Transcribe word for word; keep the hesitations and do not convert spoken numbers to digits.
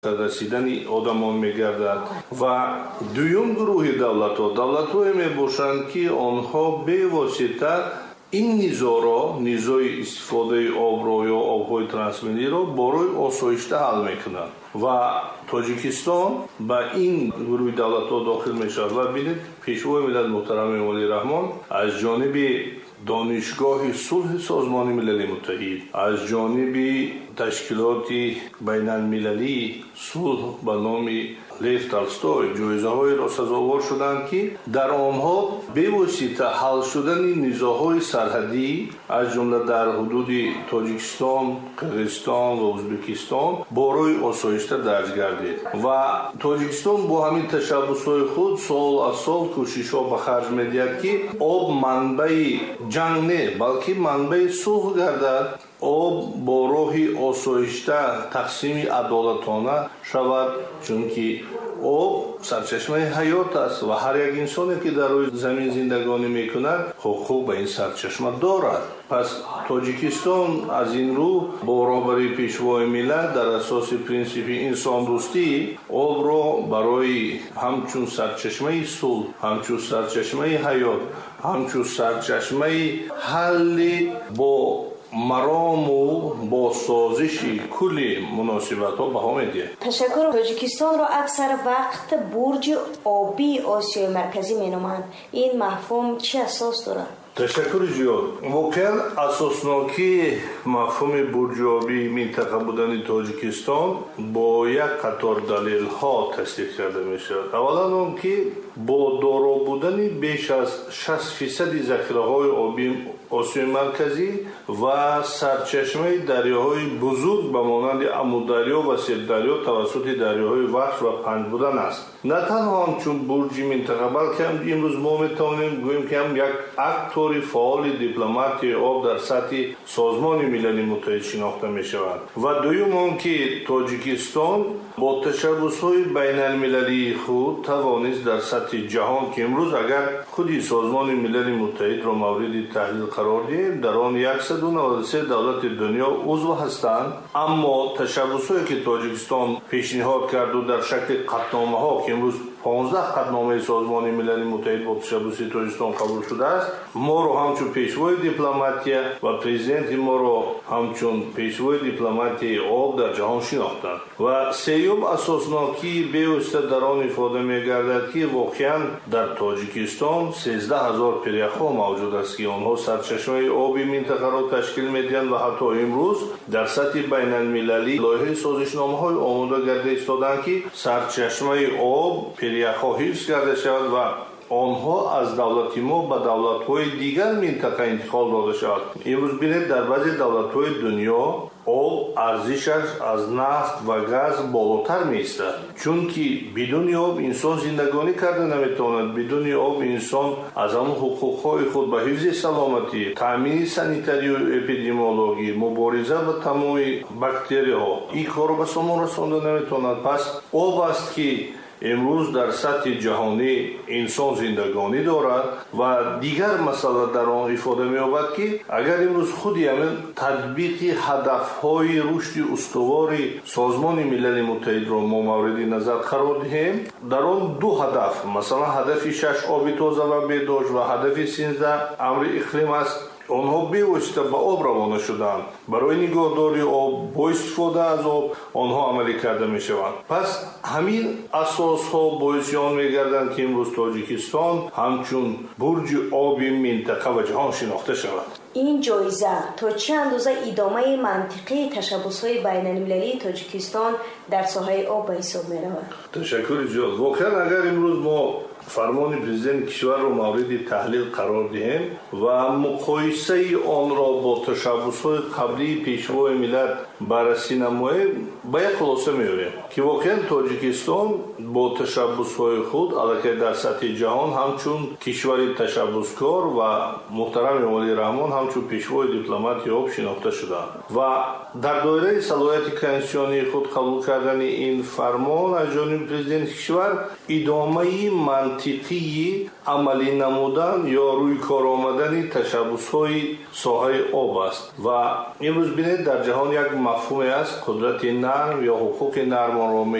رسیدن آدمان میگردد و دوم گروه دولت ها دولت های می باشند که آنها به واسطه این نیزا را نیزای استفاده آب را یا آبهای ترانسمیلی را برای آسایش حل میکنند و تاجیکستان به این گروه دولت ها داخل می شود و بینید پیشوای ملت محترم ولی رحمان از جانب دانشگاه صلح سازمان ملل متحد از جانب تشکیلات بین المللی صلح به نام لیو تالستوی جایزه های را سزاوار شدند که در آنها به واسطه حل شدن نیزاهای سرحدی از جمله در حدود تاجیکستان، قرقیزستان و ازبکستان برای آسایش درج گردید و تاجیکستان با همین تشبس‌های خود سال از سال کوشش ها به خرج می‌دهد که آب منبع جنگ نه بلکه منبع صلح گردد، آب با راه آسایشته تقسیم عدالتانه شود، چون که آب سرچشمه حیات است و هر یک انسانی که در روی زمین زندگانی میکند حقوق به این سرچشمه دارد. پس تاجیکستان از این رو با رهبری پیشوای ملت در اساس پرینسیپ انسان دوستی آب را برای همچون سرچشمه صلح، همچون سرچشمه حیات، همچون سرچشمه حل با مرام و با سازش کلی مناسبت ها بها میده. تشکر. تاجیکستان را اکثر وقت برج آبی آسیای مرکزی مینامند. این مفهوم چه اساس دارد؟ تشکر زیاد. واقعا اساسناکی مفهوم برج آبی منطقه بودن تاجیکستان با یک قطار دلیل ها تصدیق کرده می شود. اولا اون که با دارا بودن بیش از شصت فیصد ذخیره های آبی آسیای مرکزی و سرچشمه دریاهای بزرگ به مانند عمودریا و سیددریا توسط دریاهای وحش و پنج بودن است. نه تنها همچون برج منطقه بلکه هم امروز ما میتوانیم گوییم که هم یک اکتور فعال دیپلماتی آب در سطح سازمان ملل متحد شناخته می شود و دوم آن که تاجیکستان با تشبس‌های بین المللی خود توانست در سطح جهان که امروز اگر خودی سازمان ملل متحد را مورد تحلیل قرار دهیم در آن صد و نود و سه دولت دنیا عضو هستند، اما تشبس‌هایی که تاجیکستان پیشنهاد کرد و در شکل قطعنامه ها که امروز پانزده قطعنامه سازمان ملل متحد با تشبس تاجیکستان قبول شده است، ما رو همچون پیشوای دیپلماتی و پرزیدنت ما رو همچون پیشوای دیپلماتی آب در جهان شناختند و سیوم اساسناکی به واسطه در آن ifade می‌گردد که واقعا در تاجیکستان سیزده هزار پریخ‌ها موجود است که آنها سرچشمه آبی منطقه را تشکیل می‌دهند و حتی امروز در سطح بین المللی لایحه سازشنامه‌های آماده گرده ایستادند که سرچشمه آب پریخ‌ها حفظ کرده شود و آنها از دولت ما به دولت‌های دیگر منطقه انتقال داده شود. امروز بینید در بعضی دولت‌های دنیا آب ارزشش از نفت و گاز بالاتر می‌ایستد، چون که بدون آب انسان زندگانی کرده نمی‌تواند. بدون آب انسان از همون حقوق‌های خود به حفظ سلامتی، تامین سانیتاری و اپیدمیولوژی، مبارزه با تمام باکتری‌ها این کار را به سامان رسانده نمی‌تواند. پس آب است که امروز در سطح جهانی انسان زندگانی دارد و دیگر مسئله در آن ifade می‌یابد که اگر امروز خودی همین تطبیق هدف‌های رشد استوار سازمان ملل متحد را ما مورد نظر قرار دهیم، در آن دو هدف، مثلا هدف شش آب تازه و بهداشت و هدف سیزده امر اقلیم است، آنها به واسطه به آب روانه شدند. برای نگهداری آب با استفاده از آب آنها عملی کرده می شوند. پس همین اساس ها باعث آن می گردند که امروز تاجیکستان همچون برج آبی منطقه و جهان شناخته شود. این جایزه تا چه اندازه ادامه منطقی تشبس‌های بین المللی تاجیکستان در ساحه آب به حساب می رود؟ تشکر زیاد. واقعا اگر امروز ما فرمان پرزیدنت کشور را مورد تحلیل قرار دهیم و مقایسه آن را با تشبس‌های قبلی پیشوای ملت بررسی نماییم به یک خلاصه می‌آییم که واقعا تاجیکستان با تشبس‌های خود البته در سطح جهان همچون کشوری تشبسکار و محترم ولی رحمان همچون پیشوای دیپلماتی آب شناخته شده و در دایره صلاحیت کنستیتوشنی خود قبول کردن این فرمان از جانب پرزیدنت کشور ادامه منطقی عملی نمودن یا روی کار آمدن تشبس‌های ساحه آب است و امروز بینید در جهان یک مفهومی است قدرت نرم یا حقوق نرم رو